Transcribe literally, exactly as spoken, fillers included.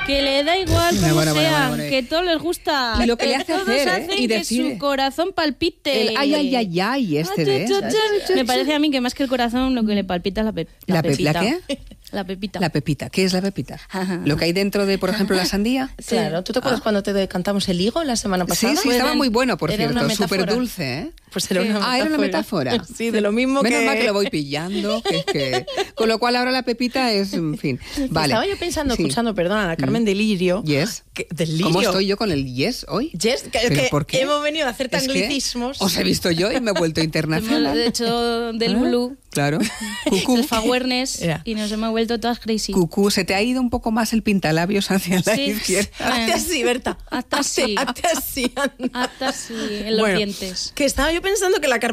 Que le da igual cómo Bueno, bueno, sean, bueno, bueno. que todo les gusta. Y lo que le Que hace todos hacer, ¿eh? hacen Y que decide. su corazón palpite. El ay, ay, ay, ay, este Ah, de... chu, chu, chu. Me parece a mí que más que el corazón lo que le palpita es la, pe ¿La pe- pepita. la qué? La pepita. La pepita. ¿Qué es la pepita? Ajá. Lo que hay dentro de, por ejemplo, la sandía. Claro, ¿tú te acuerdas Ah. cuando te cantamos el higo la semana pasada? Sí, sí, estaba muy bueno, por Era una cierto. metáfora. Súper dulce, ¿eh? Pues era una Ah, era una metáfora. Sí, de lo mismo Menos que... mal que lo voy pillando. Que es que... Con lo cual ahora la pepita es, en fin. Vale. Estaba yo pensando, Sí. escuchando, perdona, a Carmen de Lirio. Yes. Que, de Lirio. ¿Cómo estoy yo con el yes hoy? Yes, que, ¿Pero que por qué? hemos venido a hacer Es que anglicismos. os he visto yo y me he vuelto internacional. De hecho, del ¿Ah? blue, Claro. Cucú. el awareness, Era. y nos hemos vuelto todas crazy. Cucú, se te ha ido un poco más el pintalabios hacia la Sí. izquierda. Hazte así, Berta. Hasta así. Hazte así, anda. Hasta así, en los Bueno, dientes. que estaba yo pensando que la Carmen